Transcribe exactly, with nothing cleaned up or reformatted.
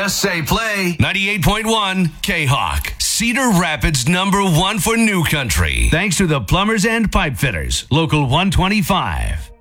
Just say play. ninety-eight point one K-Hawk. Cedar Rapids number one for new country. Thanks to the Plumbers and Pipe Fitters. Local one twenty-five.